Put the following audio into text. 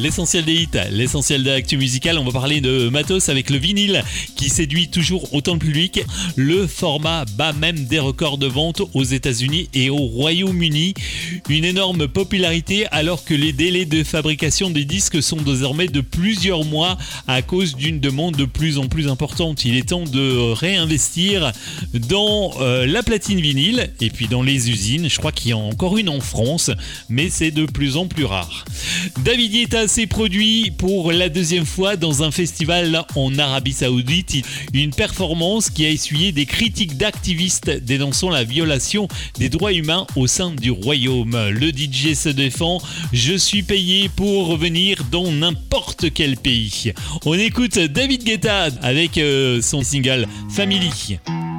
l'essentiel des hits, l'essentiel de l'actu musicale. On va parler de matos avec le vinyle qui séduit toujours autant le public. Le format bat même des records de vente aux États-Unis et au Royaume-Uni. Une énorme popularité alors que les délais de fabrication des disques sont désormais de plusieurs mois à cause d'une demande de plus en plus importante. Il est temps de réinvestir dans la platine vinyle et puis dans les usines. Je crois qu'il y en a encore une en France, mais c'est de plus en plus rare. David Guetta s'est produit pour la deuxième fois dans un festival en Arabie Saoudite. Une performance qui a essuyé des critiques d'activistes dénonçant la violation des droits humains au sein du royaume. Le DJ se défend: je suis payé pour revenir dans n'importe quel pays. On écoute David Guetta avec son single Family.